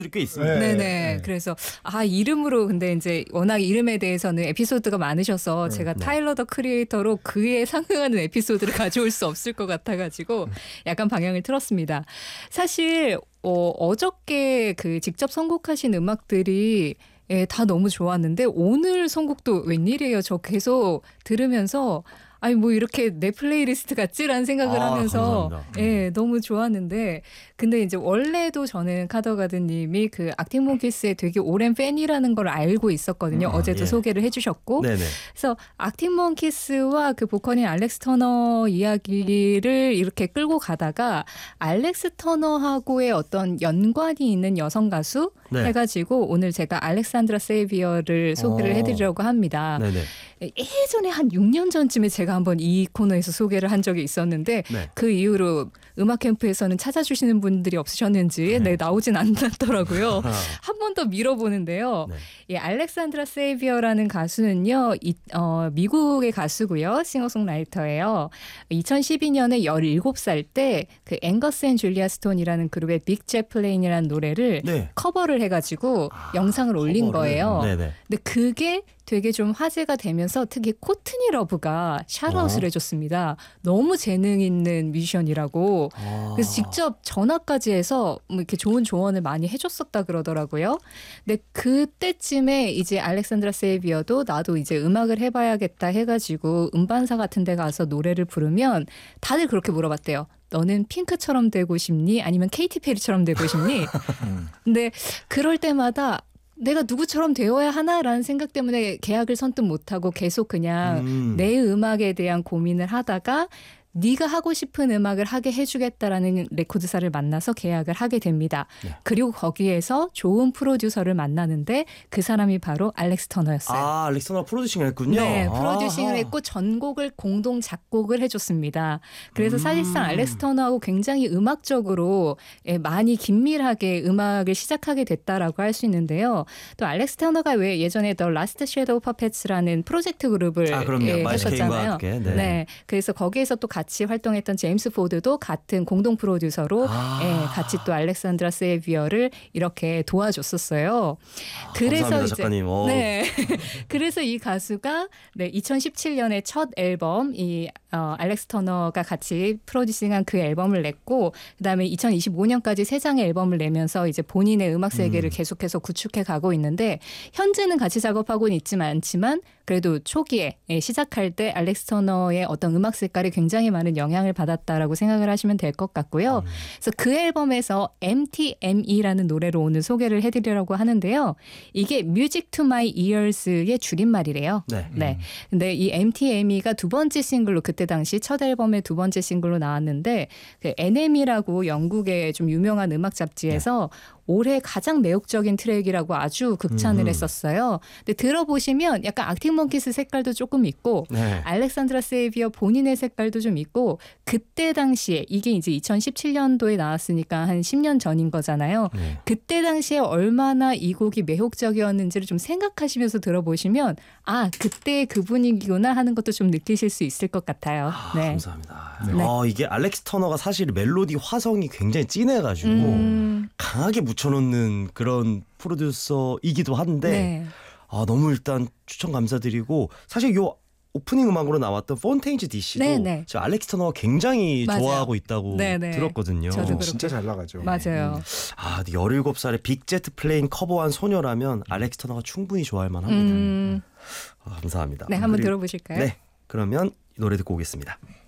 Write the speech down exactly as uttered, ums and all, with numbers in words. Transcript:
꽤 있습니다. 네네. 네. 그래서 아 이름으로 근데 이제 워낙 이름에 대해서는 에피소드가 많으셔서 네. 제가 네. 타일러 더 크리에이터로 그에 상응하는 에피소드를 가져올 수 없을 것 같아가지고 약간 방향을 틀었습니다. 사실 어, 어저께 그 직접 선곡하신 음악들이 예, 다 너무 좋았는데 오늘 선곡도 웬일이에요. 저 계속 들으면서 아니 뭐 이렇게 내 플레이리스트 같지라는 생각을 아, 하면서 감사합니다. 예, 너무 좋았는데 근데 이제 원래도 저는 카더가드님이 그 악팅 몽키스의 되게 오랜 팬이라는 걸 알고 있었거든요. 음, 어제도 예. 소개를 해주셨고 네네. 그래서 악팅 몽키스와 그 보컬인 알렉스 터너 이야기를 이렇게 끌고 가다가 알렉스 터너하고의 어떤 연관이 있는 여성 가수 네. 해가지고 오늘 제가 알렉산드라 세이비어를 소개를 어. 해드리려고 합니다. 네네. 예전에 한 육 년 전쯤에 제가 한번 이 코너에서 소개를 한 적이 있었는데 네. 그 이후로 음악 캠프에서는 찾아주시는 분들이 없으셨는지 네, 나오진 않았더라고요. 한 번 더 밀어보는데요. 네. 이 알렉산드라 세이비어라는 가수는요. 이, 어, 미국의 가수고요. 싱어송라이터예요. 이천십이 년에 열일곱 살 때 그 앵거스 앤 줄리아 스톤이라는 그룹의 빅 제플레인이라는 노래를 네. 커버를 해가지고 아, 영상을 올린 커버를. 거예요. 네네. 근데 그게 되게 좀 화제가 되면서 특히 코트니 러브가 샤라웃을 어. 해줬습니다. 너무 재능 있는 뮤지션이라고. 아. 그래서 직접 전화까지 해서 뭐 이렇게 좋은 조언을 많이 해줬었다 그러더라고요. 근데 그때쯤에 이제 알렉산드라 세이비어도 나도 이제 음악을 해봐야겠다 해가지고 음반사 같은 데 가서 노래를 부르면 다들 그렇게 물어봤대요. 너는 핑크처럼 되고 싶니? 아니면 케이티 페리처럼 되고 싶니? 근데 그럴 때마다 내가 누구처럼 되어야 하나라는 생각 때문에 계약을 선뜻 못하고 계속 그냥 음. 내 음악에 대한 고민을 하다가 네가 하고 싶은 음악을 하게 해주겠다라는 레코드사를 만나서 계약을 하게 됩니다. 네. 그리고 거기에서 좋은 프로듀서를 만나는데 그 사람이 바로 알렉스 터너였어요. 아, 알렉스터너 프로듀싱을 했군요. 네, 프로듀싱을 아하. 했고 전곡을 공동 작곡을 해줬습니다. 그래서 음. 사실상 알렉스 터너하고 굉장히 음악적으로 예, 많이 긴밀하게 음악을 시작하게 됐다라고 할 수 있는데요. 또 알렉스 터너가 왜 예전에 더 라스트 섀도우 퍼펫스라는 프로젝트 그룹을 아, 그럼요. 예, 마이클 케인과 하셨잖아요. 함께. 네. 네, 그래서 거기에서 또 같이 활동했던 제임스 포드도 같은 공동 프로듀서로 아. 예, 같이 또 알렉산드라 세이비어를 이렇게 도와줬었어요. 감사합니다, 작가님. 어. 네. 그래서 이 가수가 네, 이천십칠 년에 첫 앨범 이 어, 알렉스 터너가 같이 프로듀싱한 그 앨범을 냈고 그다음에 이천이십오 년까지 세 장의 앨범을 내면서 이제 본인의 음악 세계를 음. 계속해서 구축해 가고 있는데 현재는 같이 작업하고는 있지만 않지만 그래도 초기에 예, 시작할 때 알렉스 터너의 어떤 음악 색깔이 굉장히 많은 영향을 받았다라고 생각을 하시면 될 것 같고요. 음. 그래서 그 앨범에서 엠티엠이라는 노래로 오늘 소개를 해드리려고 하는데요. 이게 Music to My Ears의 줄임말이래요. 네. 네. 근데 이 엠티엠이가 두 번째 싱글로 그때 당시 첫 앨범의 두 번째 싱글로 나왔는데 그 엔엠이라고 영국의 좀 유명한 음악 잡지에서 올해 가장 매혹적인 트랙이라고 아주 극찬을 음. 했었어요. 근데 들어보시면 약간 악팅 몽키스 색깔도 조금 있고 네. 알렉산드라 세이비어 본인의 색깔도 좀 있고 그때 당시에 이게 이제 이천십칠 년도에 나왔으니까 한 십 년 전인 거잖아요. 네. 그때 당시에 얼마나 이 곡이 매혹적이었는지를 좀 생각하시면서 들어보시면 아 그때 그 분위기구나 하는 것도 좀 느끼실 수 있을 것 같아요. 아, 네. 감사합니다. 네. 아, 이게 알렉스 터너가 사실 멜로디 화성이 굉장히 진해가지고 음, 강하게 묻혀놓는 그런 프로듀서이기도 한데 네. 아, 너무 일단 추천 감사드리고 사실 요 오프닝 음악으로 나왔던 폰테인즈 디씨도 네네. 저 알렉스 터너가 굉장히 맞아요. 좋아하고 있다고 네네. 들었거든요. 저도 그렇게- 진짜 잘 나가죠. 맞아요. 아, 열일곱 살에 빅제트 플레인 커버한 소녀라면 알렉스 터너가 충분히 좋아할 만합니다. 음, 아, 감사합니다. 네, 한번 그리고- 들어보실까요? 네, 그러면 이 노래 듣고 오겠습니다.